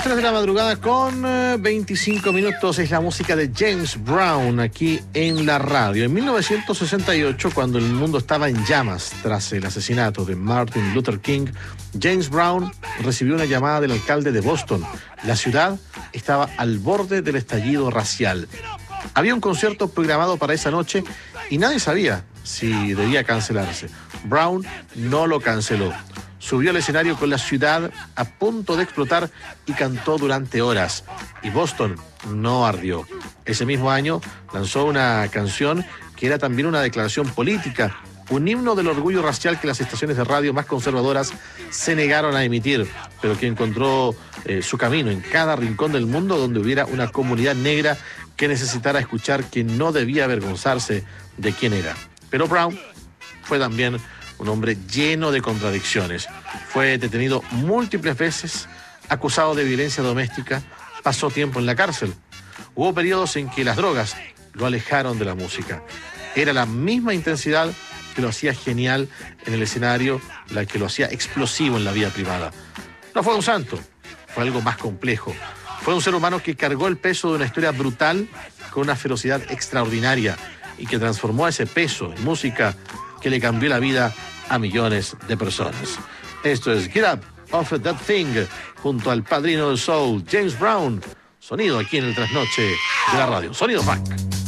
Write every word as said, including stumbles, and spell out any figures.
las tres de la madrugada con eh, veinticinco minutos es la música de James Brown aquí en la radio. En mil novecientos sesenta y ocho, cuando el mundo estaba en llamas tras el asesinato de Martin Luther King, James Brown recibió una llamada del alcalde de Boston. La ciudad estaba al borde del estallido racial. Había un concierto programado para esa noche y nadie sabía si debía cancelarse. Brown no lo canceló. Subió al escenario con la ciudad a punto de explotar y cantó durante horas. Y Boston no ardió. Ese mismo año lanzó una canción que era también una declaración política, un himno del orgullo racial que las estaciones de radio más conservadoras se negaron a emitir, pero que encontró eh, su camino en cada rincón del mundo donde hubiera una comunidad negra que necesitara escuchar que no debía avergonzarse de quién era. Pero Brown fue también un hombre lleno de contradicciones. Fue detenido múltiples veces, acusado de violencia doméstica, pasó tiempo en la cárcel. Hubo periodos en que las drogas lo alejaron de la música. Era la misma intensidad que lo hacía genial en el escenario, la que lo hacía explosivo en la vida privada. No fue un santo, fue algo más complejo. Fue un ser humano que cargó el peso de una historia brutal con una ferocidad extraordinaria y que transformó ese peso en música que le cambió la vida a millones de personas. Esto es Get Up Off That Thing, junto al padrino del soul, James Brown. Sonido aquí en el trasnoche de la radio. Sonido Funk.